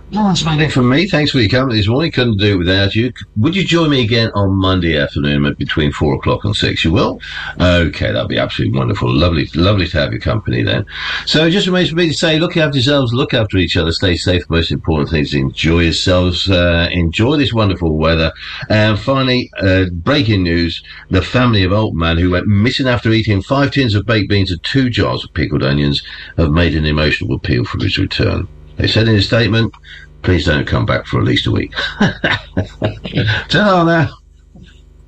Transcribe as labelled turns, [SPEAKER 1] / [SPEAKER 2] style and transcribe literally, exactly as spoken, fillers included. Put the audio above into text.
[SPEAKER 1] Well, that's about it from me. Thanks for your company this morning. Couldn't do it without you. Would you join me again on Monday afternoon at between four o'clock and six? You will? Okay, that'll be absolutely wonderful. Lovely, lovely to have your company then. So it just remains for me to say, look after yourselves, look after each other, stay safe. The most important thing is enjoy yourselves, uh, enjoy this wonderful weather. And finally, uh, breaking news, the family of Altman, who went missing after eating five tins of baked beans and two jars of pickled onions, have made an emotional appeal for his return. They said in a statement, please don't come back for at least a week. Ta-ra now.